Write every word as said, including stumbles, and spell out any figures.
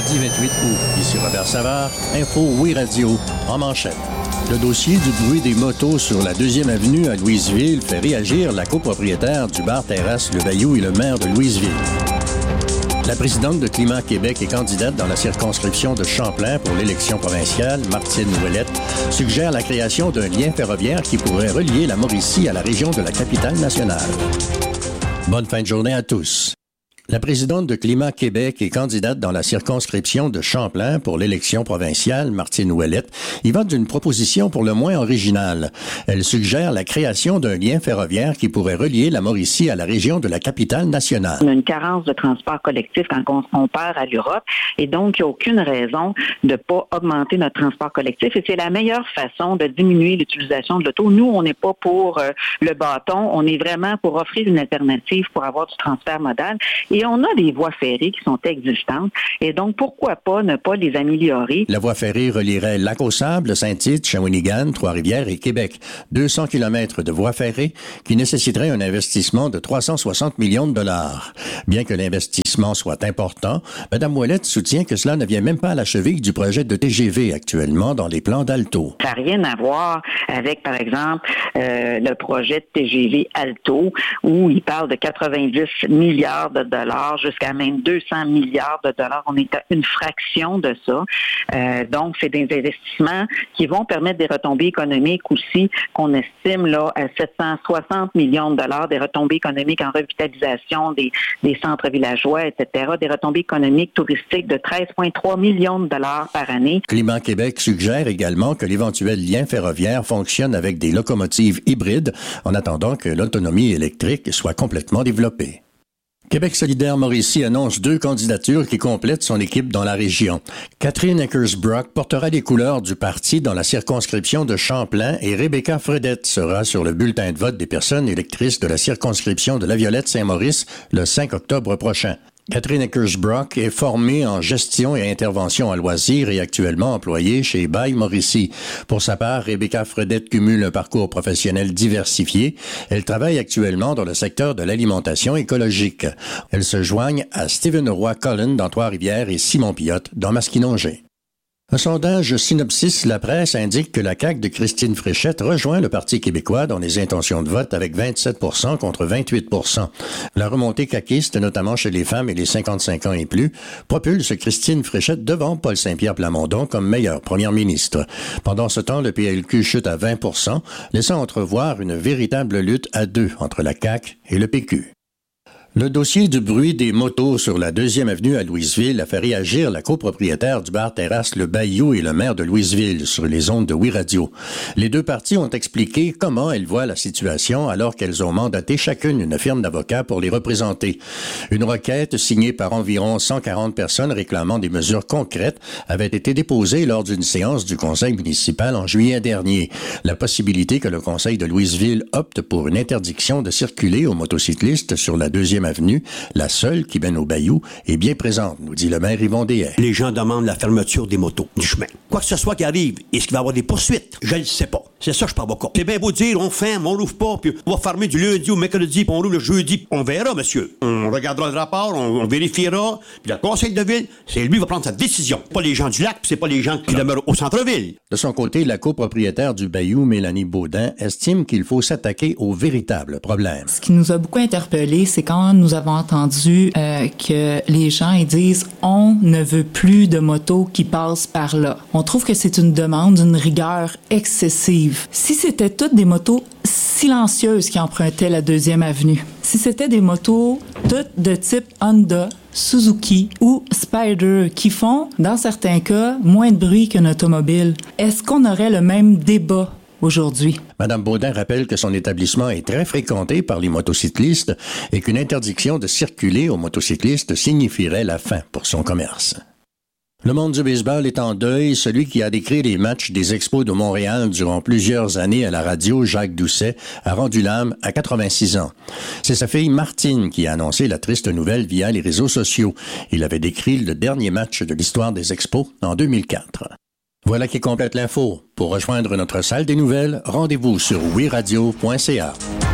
vendredi vingt-huit août. Ici Robert Savard, Info Oui Radio, en manchette. Le dossier du bruit des motos sur la deuxième avenue à Louisville fait réagir la copropriétaire du bar-terrasse Le Bayou et le maire de Louisville. La présidente de Climat Québec et candidate dans la circonscription de Champlain pour l'élection provinciale, Martine Ouellette, suggère la création d'un lien ferroviaire qui pourrait relier la Mauricie à la région de la capitale nationale. Bonne fin de journée à tous. La présidente de Climat Québec et candidate dans la circonscription de Champlain pour l'élection provinciale, Martine Ouellette, y va d'une proposition pour le moins originale. Elle suggère la création d'un lien ferroviaire qui pourrait relier la Mauricie à la région de la capitale nationale. On a une carence de transport collectif quand on se compare à l'Europe et donc il n'y a aucune raison de ne pas augmenter notre transport collectif et c'est la meilleure façon de diminuer l'utilisation de l'auto. Nous, on n'est pas pour euh, le bâton, on est vraiment pour offrir une alternative pour avoir du transfert modal. Et on a des voies ferrées qui sont existantes. Et donc, pourquoi pas ne pas les améliorer? La voie ferrée relierait Lac-aux-Sables, Saint-Tite, Shawinigan, Trois-Rivières et Québec. deux cents kilomètres de voie ferrée qui nécessiterait un investissement de trois cent soixante millions de dollars. Bien que l'investissement soit important, Mme Ouellette soutient que cela ne vient même pas à la cheville du projet de T G V actuellement dans les plans d'Alto. Ça n'a rien à voir avec, par exemple, euh, le projet de T G V Alto où il parle de quatre-vingt-dix milliards de dollars jusqu'à même deux cents milliards de dollars. On est à une fraction de ça. Euh, donc, c'est des investissements qui vont permettre des retombées économiques aussi qu'on estime là à sept cent soixante millions de dollars, des retombées économiques en revitalisation des, des centres villageois, et cetera, des retombées économiques touristiques de treize virgule trois millions de dollars par année. Climat Québec suggère également que l'éventuel lien ferroviaire fonctionne avec des locomotives hybrides en attendant que l'autonomie électrique soit complètement développée. Québec solidaire Mauricie annonce deux candidatures qui complètent son équipe dans la région. Catherine Eckersbrock portera les couleurs du parti dans la circonscription de Champlain et Rebecca Fredette sera sur le bulletin de vote des personnes électrices de la circonscription de La Violette-Saint-Maurice le cinq octobre prochain. Catherine Eckersbrock est formée en gestion et intervention à loisirs et actuellement employée chez Bail Mauricie. Pour sa part, Rebecca Fredette cumule un parcours professionnel diversifié. Elle travaille actuellement dans le secteur de l'alimentation écologique. Elle se joigne à Stephen Roy-Cullen dans Trois-Rivières et Simon Pilote dans Masquinongé. Un sondage Synopsis La Presse indique que la C A Q de Christine Fréchette rejoint le Parti québécois dans les intentions de vote avec vingt-sept pour cent contre vingt-huit pour cent. La remontée caquiste, notamment chez les femmes et les cinquante-cinq ans et plus, propulse Christine Fréchette devant Paul Saint-Pierre Plamondon comme meilleure première ministre. Pendant ce temps, le P L Q chute à vingt pour cent, laissant entrevoir une véritable lutte à deux entre la C A Q et le P Q. Le dossier du bruit des motos sur la deuxième avenue à Louisville a fait réagir la copropriétaire du bar-terrasse Le Bayou et le maire de Louisville sur les ondes de Oui Radio. Les deux parties ont expliqué comment elles voient la situation alors qu'elles ont mandaté chacune une firme d'avocats pour les représenter. Une requête signée par environ cent quarante personnes réclamant des mesures concrètes avait été déposée lors d'une séance du conseil municipal en juillet dernier. La possibilité que le conseil de Louisville opte pour une interdiction de circuler aux motocyclistes sur la deuxième avenue, la seule qui mène au Bayou, est bien présente, nous dit le maire Yvon Déhay. Les gens demandent la fermeture des motos du chemin. Quoi que ce soit qui arrive, est-ce qu'il va y avoir des poursuites? Je ne sais pas. C'est ça, je parle pas. C'est bien beau dire, on ferme, on l'ouvre pas, puis on va fermer du lundi au mercredi, puis on roule le jeudi. On verra, monsieur. On regardera le rapport, on, on vérifiera, puis le conseil de ville, c'est lui qui va prendre sa décision. Pas les gens du lac, puis c'est pas les gens qui demeurent au centre-ville. De son côté, la copropriétaire du Bayou, Mélanie Baudin, estime qu'il faut s'attaquer au véritable problème. Ce qui nous a beaucoup interpellés, c'est quand nous avons entendu euh, que les gens ils disent « on ne veut plus de motos qui passent par là ». On trouve que c'est une demande d'une rigueur excessive. Si c'était toutes des motos silencieuses qui empruntaient la deuxième avenue, si c'était des motos toutes de type Honda, Suzuki ou Spyder qui font, dans certains cas, moins de bruit qu'un automobile, est-ce qu'on aurait le même débat aujourd'hui? Madame Baudin rappelle que son établissement est très fréquenté par les motocyclistes et qu'une interdiction de circuler aux motocyclistes signifierait la fin pour son commerce. Le monde du baseball est en deuil. Celui qui a décrit les matchs des Expos de Montréal durant plusieurs années à la radio, Jacques Doucet, a rendu l'âme à quatre-vingt-six ans. C'est sa fille Martine qui a annoncé la triste nouvelle via les réseaux sociaux. Il avait décrit le dernier match de l'histoire des Expos en deux mille quatre. Voilà qui complète l'info. Pour rejoindre notre salle des nouvelles, rendez-vous sur oui radio point c a.